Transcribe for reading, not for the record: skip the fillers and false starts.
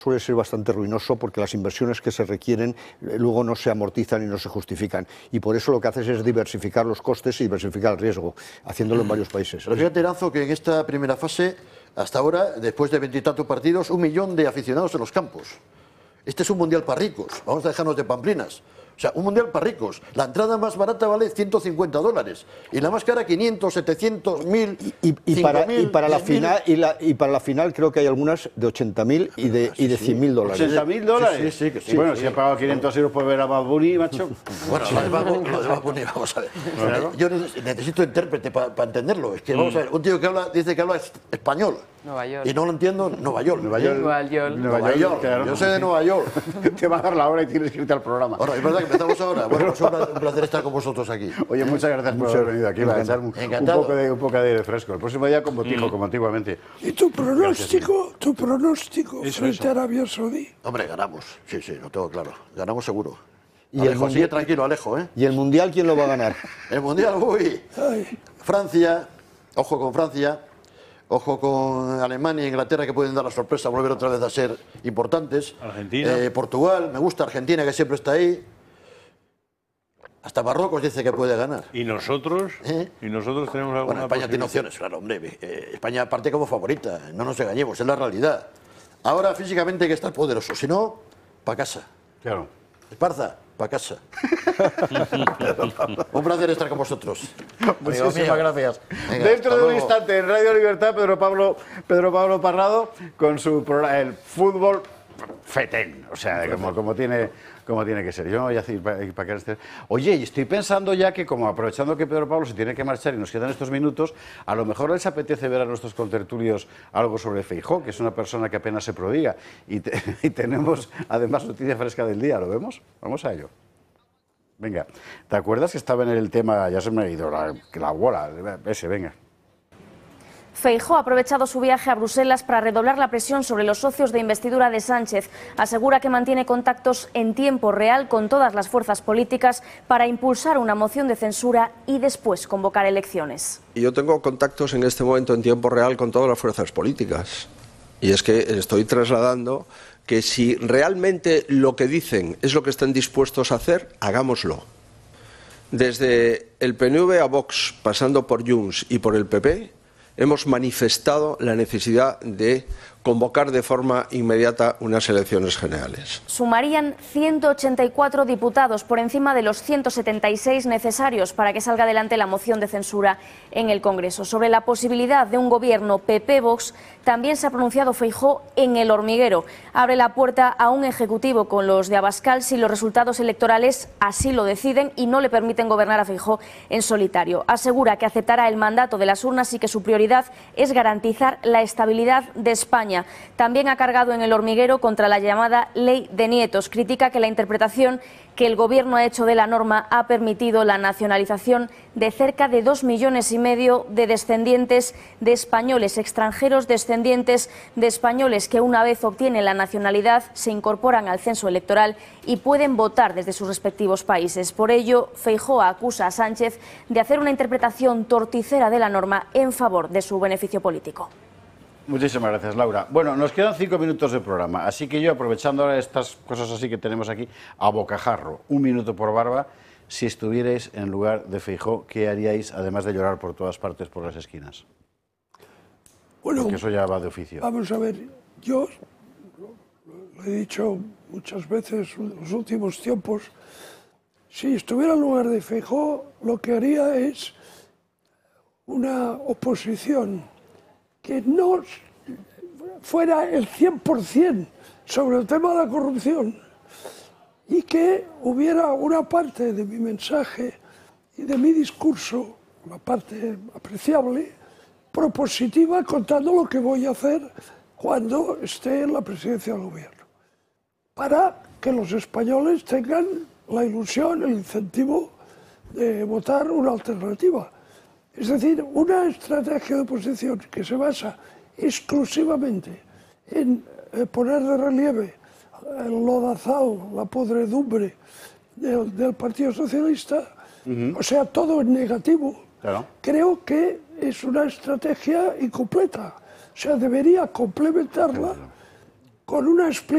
suele ser bastante ruinoso porque las inversiones que se requieren luego no se amortizan y no se justifican. Y por eso lo que haces es diversificar los costes y diversificar el riesgo, haciéndolo en varios países. Pero fíjate, Lanzo, que en esta primera fase, hasta ahora, después de 20 y tantos partidos, 1 millón de aficionados en los campos. Este es un mundial para ricos, vamos a dejarnos de pamplinas. O sea, un mundial para ricos. La entrada más barata vale $150 y la más cara 500, 700, 1000, y para la final creo que hay algunas de 80.000 y de $100.000. ¿$80.000? Sí, que sí. Bueno, sí. si he pagado 500 euros por ver a Bad Bunny, macho. Bueno, lo de Bad Bunny, vamos a ver. Claro. Yo necesito intérprete para entenderlo. Es que, vamos a ver, un tío que dice que habla español. Nueva York. Y no lo entiendo, Nueva York. Nueva York. Claro. Yo soy de Nueva York. Te va a dar la hora y tienes que irte al programa. Ahora, es verdad que empezamos ahora. Bueno, es un placer estar con vosotros aquí. Oye, muchas gracias por haber venido aquí para echar un poco de aire fresco. El próximo día con botijo, como antiguamente. ¿Y tu pronóstico frente a Arabia Saudí? Hombre, ganamos. Sí, lo tengo claro. Ganamos seguro. Y Alejo, sigue tranquilo, Alejo, ¿eh? ¿Y el Mundial quién lo va a ganar? El Mundial, uy. Francia, ojo con Francia. Ojo con Alemania e Inglaterra, que pueden dar la sorpresa, volver otra vez a ser importantes. Argentina. Portugal, me gusta Argentina, que siempre está ahí. Hasta Marruecos dice que puede ganar. ¿Y nosotros? ¿Y nosotros tenemos alguna Bueno, España tiene opciones, claro, hombre. España parte como favorita, no nos engañemos, es la realidad. Ahora físicamente hay que estar poderoso, si no, para casa. Claro. Esparza, para casa. Un placer estar con vosotros. Muchísimas gracias. Venga, Dentro hasta de un luego. instante en Radio Libertad, Pedro Pablo Parrado con su programa, el fútbol fetén, o sea, como tiene que ser. Yo no voy a decir para qué esté. Oye, y estoy pensando ya que, como aprovechando que Pedro Pablo se tiene que marchar y nos quedan estos minutos, a lo mejor les apetece ver a nuestros contertulios algo sobre Feijóo, que es una persona que apenas se prodiga, y tenemos además noticia fresca del día. ¿Lo vemos? Vamos a ello. Venga, ¿te acuerdas que estaba en el tema? Ya se me ha ido la bola. Venga. Feijóo ha aprovechado su viaje a Bruselas para redoblar la presión sobre los socios de investidura de Sánchez. Asegura que mantiene contactos en tiempo real con todas las fuerzas políticas para impulsar una moción de censura y después convocar elecciones. Y yo tengo contactos en este momento en tiempo real con todas las fuerzas políticas. Y es que estoy trasladando que si realmente lo que dicen es lo que están dispuestos a hacer, hagámoslo. Desde el PNV a Vox, pasando por Junts y por el PP, hemos manifestado la necesidad de convocar de forma inmediata unas elecciones generales. Sumarían 184 diputados por encima de los 176 necesarios para que salga adelante la moción de censura en el Congreso. Sobre la posibilidad de un gobierno PP-Vox, también se ha pronunciado Feijóo en El Hormiguero. Abre la puerta a un ejecutivo con los de Abascal si los resultados electorales así lo deciden y no le permiten gobernar a Feijóo en solitario. Asegura que aceptará el mandato de las urnas y que su prioridad es garantizar la estabilidad de España. También ha cargado en El Hormiguero contra la llamada Ley de Nietos. Critica que la interpretación que el Gobierno ha hecho de la norma ha permitido la nacionalización de cerca de 2,5 millones de descendientes de españoles, extranjeros descendientes de españoles que una vez obtienen la nacionalidad se incorporan al censo electoral y pueden votar desde sus respectivos países. Por ello, Feijóo acusa a Sánchez de hacer una interpretación torticera de la norma en favor de su beneficio político. Muchísimas gracias, Laura. Bueno, nos quedan 5 minutos de programa, así que yo, aprovechando ahora estas cosas así que tenemos aquí, a bocajarro, 1 minuto por barba, si estuvierais en lugar de Feijóo, ¿qué haríais, además de llorar por todas partes, por las esquinas? Bueno, porque eso ya va de oficio. Vamos a ver, yo lo he dicho muchas veces en los últimos tiempos, si estuviera en lugar de Feijóo, lo que haría es una oposición que no fuera el 100% sobre el tema de la corrupción y que hubiera una parte de mi mensaje y de mi discurso, una parte apreciable, propositiva, contando lo que voy a hacer cuando esté en la presidencia del gobierno, para que los españoles tengan la ilusión, el incentivo de votar una alternativa. Es decir, una estrategia de oposición que se basa exclusivamente en poner de relieve el lodazal, la podredumbre del Partido Socialista, o sea, todo en negativo, claro. Creo que es una estrategia incompleta. O sea, debería complementarla con una explicación.